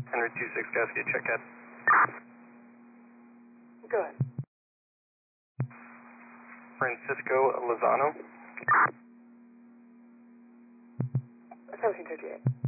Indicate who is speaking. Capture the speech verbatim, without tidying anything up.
Speaker 1: Henry two six, Gasket, check out.
Speaker 2: Good.
Speaker 1: Francisco Lozano.
Speaker 2: seventeen fifty-eight.